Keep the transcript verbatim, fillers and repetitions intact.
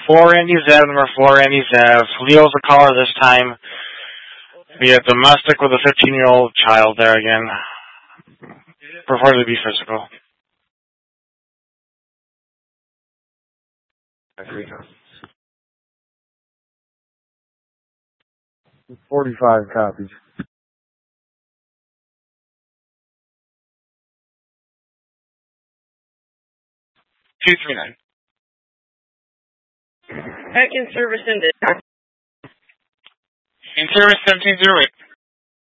four Randy's Ave, number four Randy's Ave. Leo's the caller this time. We have domestic with a fifteen-year-old child there again. Prefer to be physical. forty-five copies. two three nine. Back in service ended. In service seventeen zero eight.